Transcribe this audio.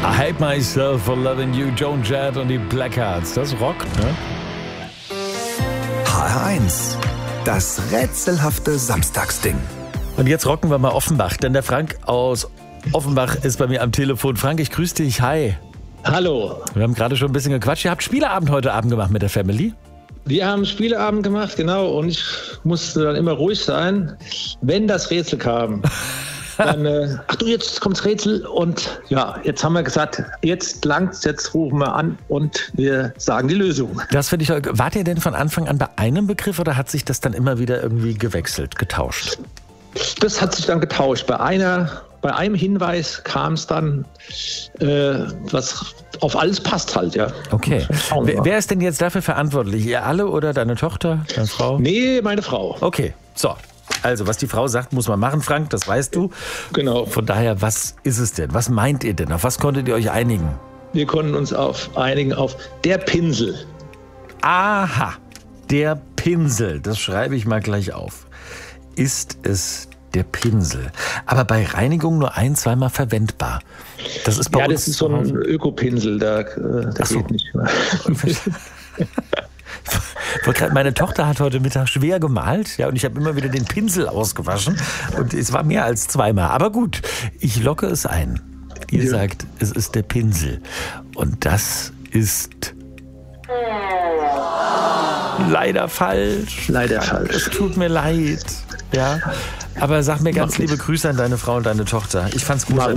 I hate myself for loving you, Joan Jett und die Blackhearts. Das rockt, ne? HR1, das rätselhafte Samstagsding. Und jetzt rocken wir mal Offenbach, denn der Frank aus Offenbach ist bei mir am Telefon. Frank, ich grüße dich. Hi. Hallo. Wir haben gerade schon ein bisschen gequatscht. Ihr habt Spieleabend heute Abend gemacht mit der Family? Wir haben Spieleabend gemacht, genau. Und ich musste dann immer ruhig sein, wenn das Rätsel kam. Dann, ach du, jetzt kommt's Rätsel. Und ja, jetzt haben wir gesagt, jetzt langt's, jetzt rufen wir an und wir sagen die Lösung. Das finde ich. Wart ihr denn von Anfang an bei einem Begriff oder hat sich das dann immer wieder irgendwie gewechselt, getauscht? Das hat sich dann getauscht. Bei einem Hinweis kam es dann, was auf alles passt halt, ja. Okay. Wer ist denn jetzt dafür verantwortlich? Ihr alle oder deine Tochter, deine Frau? Nee, meine Frau. Okay, so. Also, was die Frau sagt, muss man machen, Frank, das weißt du. Genau. Von daher, was ist es denn? Was meint ihr denn? Auf was konntet ihr euch einigen? Wir konnten uns einigen auf der Pinsel. Aha, der Pinsel. Das schreibe ich mal gleich auf. Ist es der Pinsel? Aber bei Reinigung nur ein-, zweimal verwendbar. Das ist bei uns. Ja, das ist so ein Ökopinsel, der geht nicht mehr. Meine Tochter hat heute Mittag schwer gemalt, ja, und ich habe immer wieder den Pinsel ausgewaschen und es war mehr als zweimal. Aber gut, ich locke es ein. Ihr sagt, es ist der Pinsel. Und das ist leider falsch. Leider falsch. Es tut mir leid. Ja, aber sag mir ganz liebe Grüße an deine Frau und deine Tochter. Ich fand's gut.